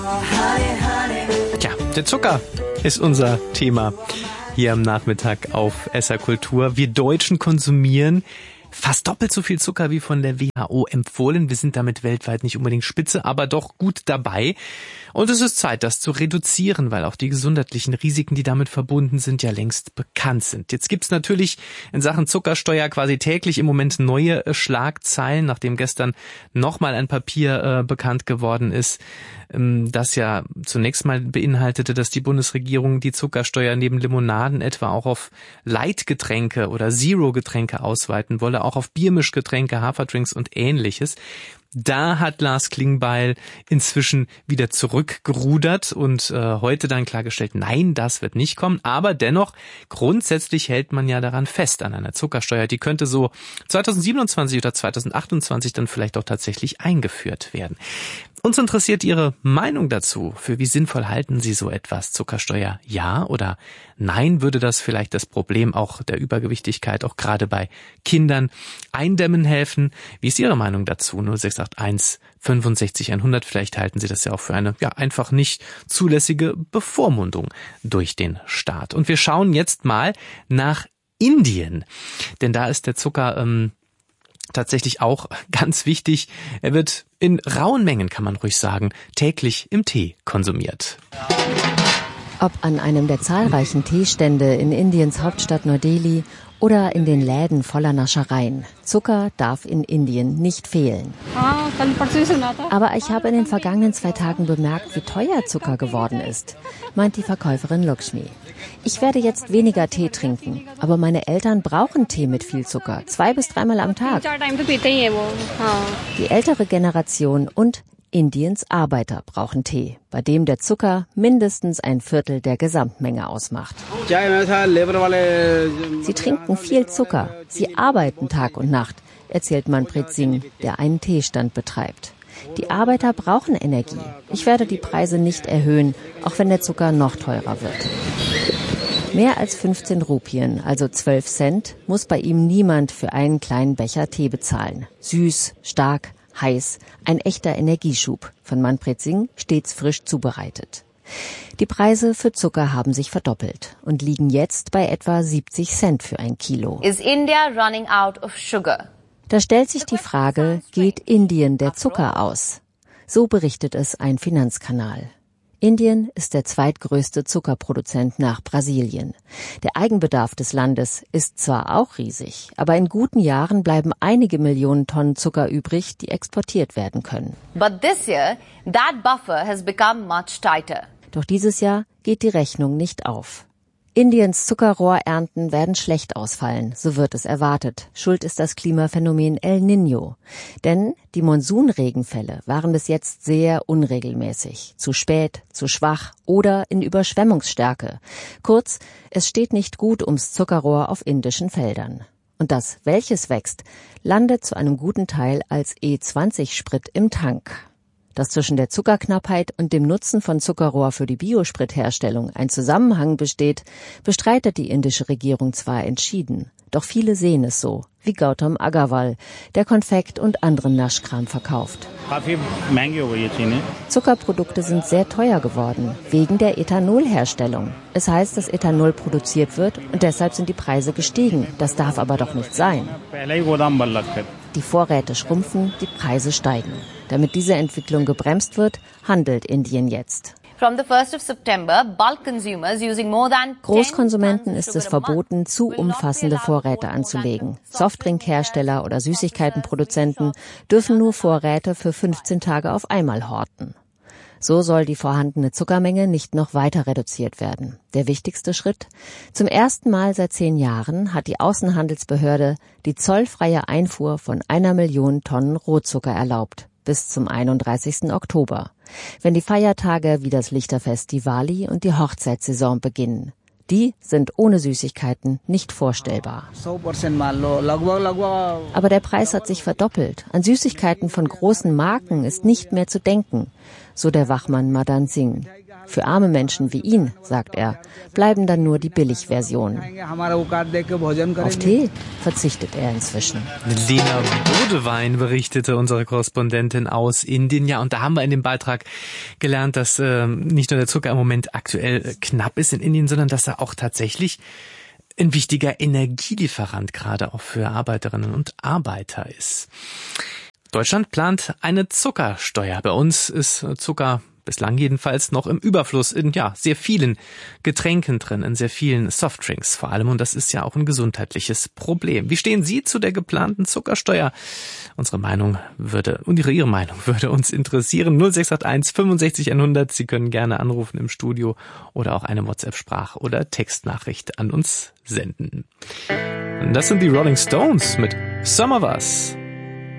Tja, der Zucker ist unser Thema hier am Nachmittag auf SR Kultur. Wir Deutschen konsumieren fast doppelt so viel Zucker wie von der WHO empfohlen. Wir sind damit weltweit nicht unbedingt Spitze, aber doch gut dabei. Und es ist Zeit, das zu reduzieren, weil auch die gesundheitlichen Risiken, die damit verbunden sind, ja längst bekannt sind. Jetzt gibt's natürlich in Sachen Zuckersteuer quasi täglich im Moment neue Schlagzeilen, nachdem gestern nochmal ein Papier bekannt geworden ist, das ja zunächst mal beinhaltete, dass die Bundesregierung die Zuckersteuer neben Limonaden etwa auch auf Light-Getränke oder Zero-Getränke ausweiten wolle, auch auf Biermischgetränke, Haferdrinks und Ähnliches. Da hat Lars Klingbeil inzwischen wieder zurückgerudert und heute dann klargestellt, nein, das wird nicht kommen. Aber dennoch, grundsätzlich hält man ja daran fest, an einer Zuckersteuer. Die könnte so 2027 oder 2028 dann vielleicht auch tatsächlich eingeführt werden. Uns interessiert Ihre Meinung dazu. Für wie sinnvoll halten Sie so etwas? Zuckersteuer ja oder nein? Würde das vielleicht das Problem auch der Übergewichtigkeit auch gerade bei Kindern eindämmen helfen? Wie ist Ihre Meinung dazu? 0681 65 100. Vielleicht halten Sie das ja auch für eine einfach nicht zulässige Bevormundung durch den Staat. Und wir schauen jetzt mal nach Indien. Denn da ist der Zucker tatsächlich auch ganz wichtig. Er wird in rauen Mengen, kann man ruhig sagen, täglich im Tee konsumiert. Ob an einem der zahlreichen Teestände in Indiens Hauptstadt Neu-Delhi oder in den Läden voller Naschereien. Zucker darf in Indien nicht fehlen. Aber ich habe in den vergangenen 2 Tagen bemerkt, wie teuer Zucker geworden ist, meint die Verkäuferin Lakshmi. Ich werde jetzt weniger Tee trinken, aber meine Eltern brauchen Tee mit viel Zucker, 2 bis 3 Mal am Tag. Die ältere Generation und Indiens Arbeiter brauchen Tee, bei dem der Zucker mindestens 1/4 der Gesamtmenge ausmacht. Sie trinken viel Zucker, sie arbeiten Tag und Nacht, erzählt Manpreet Singh, der einen Teestand betreibt. Die Arbeiter brauchen Energie. Ich werde die Preise nicht erhöhen, auch wenn der Zucker noch teurer wird. Mehr als 15 Rupien, also 12 Cent, muss bei ihm niemand für einen kleinen Becher Tee bezahlen. Süß, stark, heiß, ein echter Energieschub, von Manpreet Singh stets frisch zubereitet. Die Preise für Zucker haben sich verdoppelt und liegen jetzt bei etwa 70 Cent für ein Kilo. Is India running out of sugar? Da stellt sich die Frage, geht Indien der Zucker aus? So berichtet es ein Finanzkanal. Indien ist der zweitgrößte Zuckerproduzent nach Brasilien. Der Eigenbedarf des Landes ist zwar auch riesig, aber in guten Jahren bleiben einige Millionen Tonnen Zucker übrig, die exportiert werden können. But this year, that buffer has become much tighter. Doch dieses Jahr geht die Rechnung nicht auf. Indiens Zuckerrohrernten werden schlecht ausfallen, so wird es erwartet. Schuld ist das Klimaphänomen El Niño. Denn die Monsunregenfälle waren bis jetzt sehr unregelmäßig, zu spät, zu schwach oder in Überschwemmungsstärke. Kurz, es steht nicht gut ums Zuckerrohr auf indischen Feldern. Und das, welches wächst, landet zu einem guten Teil als E20-Sprit im Tank. Dass zwischen der Zuckerknappheit und dem Nutzen von Zuckerrohr für die Biospritherstellung ein Zusammenhang besteht, bestreitet die indische Regierung zwar entschieden. Doch viele sehen es so, wie Gautam Agarwal, der Konfekt und anderen Naschkram verkauft. Zuckerprodukte sind sehr teuer geworden, wegen der Ethanolherstellung. Es heißt, dass Ethanol produziert wird und deshalb sind die Preise gestiegen. Das darf aber doch nicht sein. Die Vorräte schrumpfen, die Preise steigen. Damit diese Entwicklung gebremst wird, handelt Indien jetzt. From the 1st of September, bulk consumers using more than Großkonsumenten ist es verboten, zu umfassende Vorräte anzulegen. Softdrinkhersteller oder Süßigkeitenproduzenten dürfen nur Vorräte für 15 Tage auf einmal horten. So soll die vorhandene Zuckermenge nicht noch weiter reduziert werden. Der wichtigste Schritt? Zum ersten Mal seit 10 Jahren hat die Außenhandelsbehörde die zollfreie Einfuhr von 1 Million Tonnen Rohzucker erlaubt. Bis zum 31. Oktober, wenn die Feiertage wie das Lichterfest Diwali und die Hochzeitssaison beginnen. Die sind ohne Süßigkeiten nicht vorstellbar. Aber der Preis hat sich verdoppelt. An Süßigkeiten von großen Marken ist nicht mehr zu denken. So der Wachmann Madan Singh. Für arme Menschen wie ihn, sagt er, bleiben dann nur die Billigversionen. Auf Tee verzichtet er inzwischen. Lena Bodewein berichtete, unsere Korrespondentin aus Indien. Ja, und da haben wir in dem Beitrag gelernt, dass nicht nur der Zucker im Moment aktuell knapp ist in Indien, sondern dass er auch tatsächlich ein wichtiger Energielieferant gerade auch für Arbeiterinnen und Arbeiter ist. Deutschland plant eine Zuckersteuer. Bei uns ist Zucker bislang jedenfalls noch im Überfluss in sehr vielen Getränken drin, in sehr vielen Softdrinks vor allem. Und das ist ja auch ein gesundheitliches Problem. Wie stehen Sie zu der geplanten Zuckersteuer? Ihre Meinung würde uns interessieren. 0681 65 100. Sie können gerne anrufen im Studio oder auch eine WhatsApp-Sprach- oder Textnachricht an uns senden. Und das sind die Rolling Stones mit Some of Us.